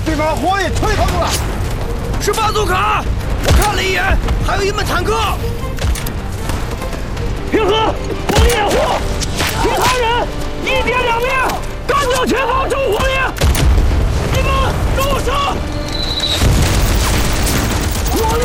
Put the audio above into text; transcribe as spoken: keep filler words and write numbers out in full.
对方火力退跑了， 是巴祖卡！我看了一眼，还有一门坦克。 平和，我掩护，其他人一点两面，干掉前方重火力！